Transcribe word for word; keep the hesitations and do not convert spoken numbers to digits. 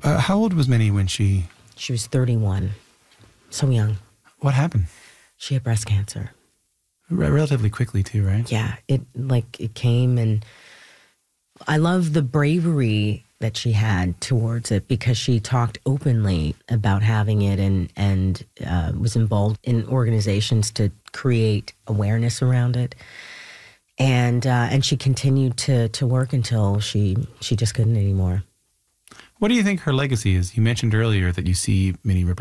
Uh, how old was Minnie when she... She was thirty-one. So young. What happened? She had breast cancer. Re- relatively quickly, too, right? Yeah, it like it came, and I love the bravery that she had towards it because she talked openly about having it and and uh, was involved in organizations to create awareness around it, and uh, and she continued to to work until she she just couldn't anymore. What do you think her legacy is? You mentioned earlier that you see Minnie